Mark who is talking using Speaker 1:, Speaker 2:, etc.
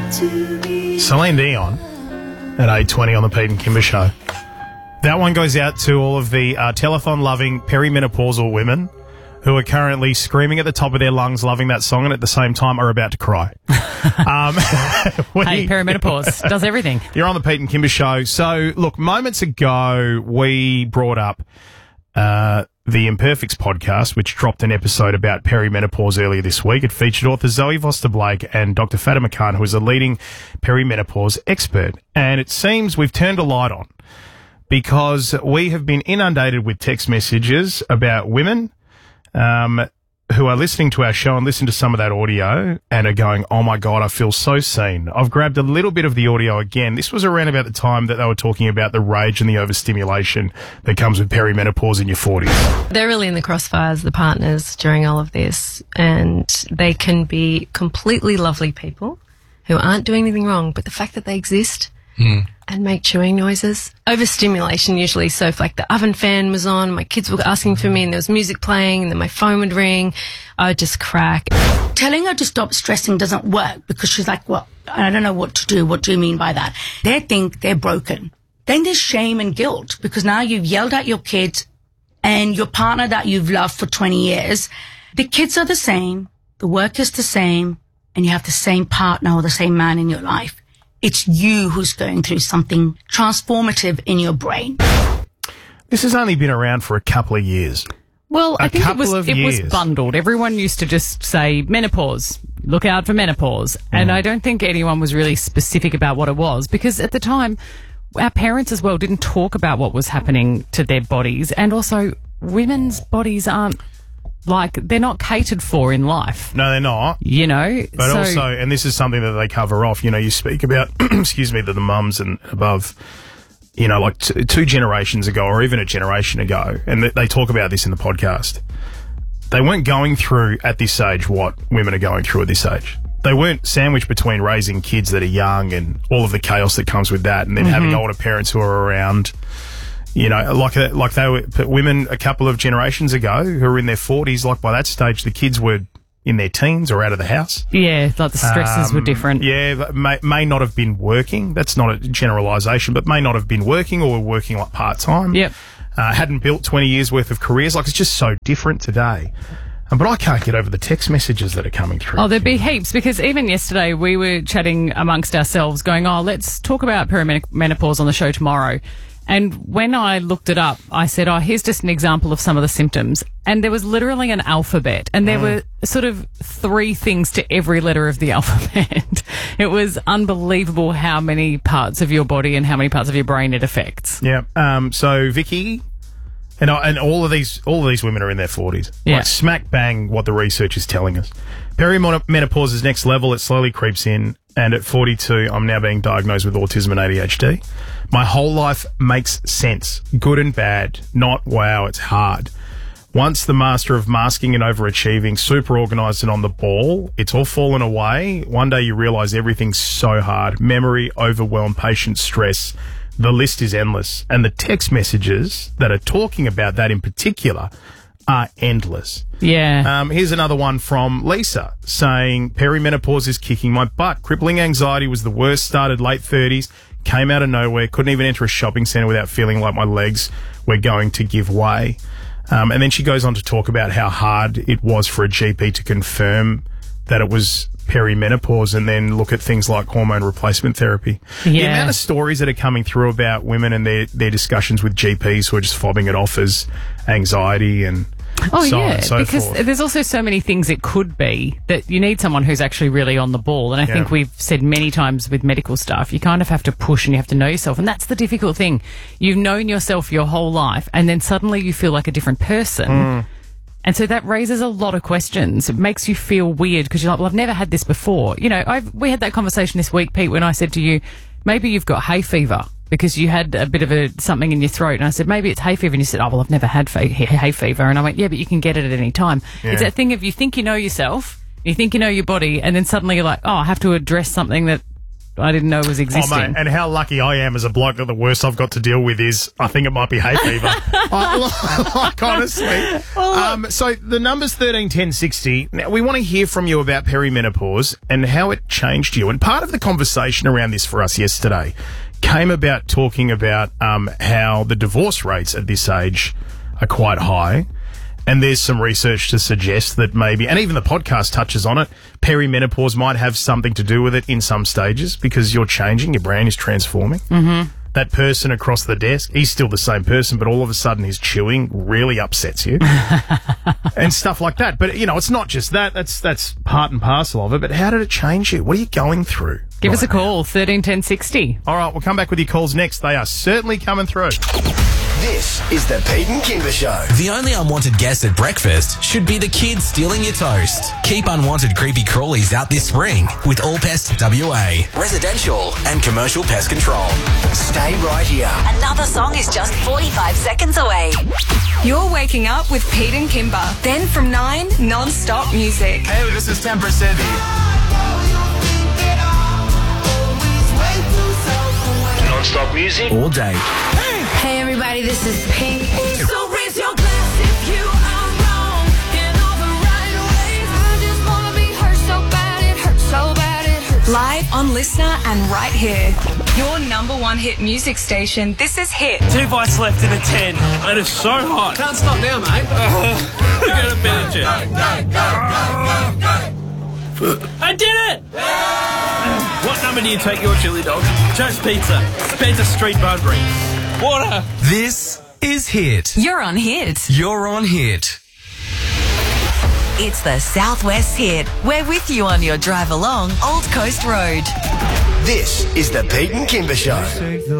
Speaker 1: Celine Dion at 8:20 on the Pete and Kimber Show. That one goes out to all of the telethon-loving perimenopausal women who are currently screaming at the top of their lungs, loving that song, and at the same time are about to cry.
Speaker 2: Hey, perimenopause does everything.
Speaker 1: You're on the Pete and Kimber Show. So, look, moments ago, we brought up the Imperfects podcast, which dropped an episode about perimenopause earlier this week. It featured author Zoe Foster-Blake and Dr. Fatima Khan, who is a leading perimenopause expert. And it seems we've turned a light on because we have been inundated with text messages about women who are listening to our show and listen to some of that audio and are going, oh my God, I feel so seen. I've grabbed a little bit of the audio again. This was around about the time that they were talking about the rage and the overstimulation that comes with perimenopause in your 40s.
Speaker 3: They're really in the crossfires, the partners, during all of this, and they can be completely lovely people who aren't doing anything wrong, but the fact that they exist and make chewing noises. Overstimulation usually, so if like the oven fan was on, my kids were asking for me and there was music playing and then my phone would ring, I would just crack.
Speaker 4: Telling her to stop stressing doesn't work because she's like, well, I don't know what to do. What do you mean by that? They think they're broken. Then there's shame and guilt because now you've yelled at your kids and your partner that you've loved for 20 years. The kids are the same. The work is the same. And you have the same partner or the same man in your life. It's you who's going through something transformative in your brain.
Speaker 1: This has only been around for a couple of years.
Speaker 2: Well, I think it was
Speaker 1: years.
Speaker 2: bundled. Everyone used to just say menopause, look out for menopause. And I don't think anyone was really specific about what it was because at the time, our parents as well didn't talk about what was happening to their bodies. And also, women's bodies aren't they're not catered for in life.
Speaker 1: No, they're not.
Speaker 2: You know?
Speaker 1: But also, and this is something that they cover off, you know, you speak about, excuse me, the mums and above, you know, like two generations ago or even a generation ago, and they talk about this in the podcast. They weren't going through at this age what women are going through at this age. They weren't sandwiched between raising kids that are young and all of the chaos that comes with that and then having older parents who are around. You know, like they were women a couple of generations ago who were in their 40s, like by that stage, the kids were in their teens or out of the house.
Speaker 2: Yeah, like the stresses were different.
Speaker 1: Yeah, may not have been working. That's not a generalisation, but may not have been working or were working like part-time.
Speaker 2: Yep.
Speaker 1: Hadn't built 20 years worth of careers. Like, it's just so different today. But I can't get over the text messages that are coming through.
Speaker 2: Oh, there'd be heaps because even yesterday we were chatting amongst ourselves going, let's talk about perimenopause on the show tomorrow. And when I looked it up, I said, here's just an example of some of the symptoms. And there was literally an alphabet. And there were sort of 3 things to every letter of the alphabet. It was unbelievable how many parts of your body and how many parts of your brain it affects.
Speaker 1: Yeah. So Vicky and all of these women are in their 40s.
Speaker 2: Yeah.
Speaker 1: Like smack bang what the research is telling us. Perimenopause is next level. It slowly creeps in. And at 42, I'm now being diagnosed with autism and ADHD. My whole life makes sense, good and bad, not wow, it's hard. Once the master of masking and overachieving, super organised and on the ball, it's all fallen away. One day you realise everything's so hard. Memory, overwhelm, patience, stress. The list is endless. And the text messages that are talking about that in particular are endless.
Speaker 2: Yeah.
Speaker 1: Here's another one from Lisa saying, perimenopause is kicking my butt. Crippling anxiety was the worst. Started late 30s, came out of nowhere, couldn't even enter a shopping centre without feeling like my legs were going to give way. And then she goes on to talk about how hard it was for a GP to confirm that it was perimenopause and then look at things like hormone replacement therapy.
Speaker 2: Yeah.
Speaker 1: The amount of stories that are coming through about women and their discussions with GPs who are just fobbing it off as anxiety and so on and so
Speaker 2: because
Speaker 1: forth.
Speaker 2: there's also so many things it could be that you need someone who's actually really on the ball. And I think we've said many times with medical stuff, you kind of have to push and you have to know yourself. And that's the difficult thing. You've known yourself your whole life and then suddenly you feel like a different person. And so that raises a lot of questions. It makes you feel weird because you're like, well, I've never had this before. You know, we had that conversation this week, Pete, when I said to you, maybe you've got hay fever because you had a bit of something in your throat. And I said, maybe it's hay fever. And you said, well, I've never had hay fever. And I went, yeah, but you can get it at any time. Yeah. It's that thing of you think you know yourself, you think you know your body, and then suddenly you're like, I have to address something that I didn't know was existing.
Speaker 1: Oh, mate, and how lucky I am as a bloke that the worst I've got to deal with is I think it might be hay fever. Like, honestly. So the number's 131060. Now, we want to hear from you about perimenopause and how it changed you. And part of the conversation around this for us yesterday came about talking about how the divorce rates at this age are quite high. And there's some research to suggest that maybe, and even the podcast touches on it, perimenopause might have something to do with it in some stages because you're changing, your brain is transforming. Mm-hmm. That person across the desk, he's still the same person, but all of a sudden his chewing really upsets you. And stuff like that. But, you know, it's not just that. That's part and parcel of it. But how did it change you? What are you going through?
Speaker 2: Give us a call, 131060.
Speaker 1: All right, we'll come back with your calls next. They are certainly coming through.
Speaker 5: This is the Pete and Kimber Show.
Speaker 6: The only unwanted guest at breakfast should be the kids stealing your toast. Keep unwanted creepy crawlies out this spring with All Pest WA. Residential and commercial pest control.
Speaker 5: Stay right here.
Speaker 7: Another song is just 45 seconds away.
Speaker 8: You're waking up with Pete and Kimber. Then from 9, non-stop music.
Speaker 9: Hey, this is Temper City.
Speaker 5: Non-stop music all day.
Speaker 10: Hey everybody, this is Pink. So raise your glass if you are wrong in all the right ways. I just wanna be hurt so bad, it hurts so bad, it hurts.
Speaker 8: Live on Listener and right here. Your number one hit music station. This is Hit.
Speaker 11: 2 bites left in a 10. It is so hot.
Speaker 9: Can't stop now, mate.
Speaker 11: Forget about it. I did it! What number do you take your chili dog? Joe's Pizza. Spencer Street, Bunbury. Water.
Speaker 6: This is Hit.
Speaker 7: You're on Hit.
Speaker 6: You're on Hit.
Speaker 7: It's the Southwest Hit. We're with you on your drive along Old Coast Road.
Speaker 5: This is the Pete and Kimber Show.